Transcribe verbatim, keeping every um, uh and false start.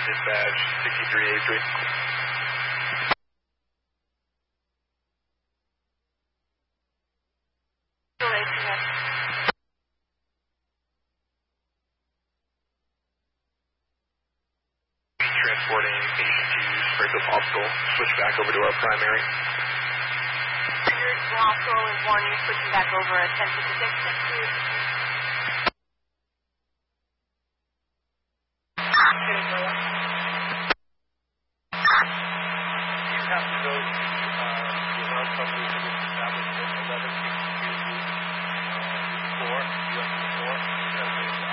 dispatch, sixty-three eighty-three. Transporting patient to Springfield Hospital. Switch back over to our primary. Springfield Hospital is one. You're switching back over at ten fifty-six. Thank you. You have to go uh, to the company to establish eleven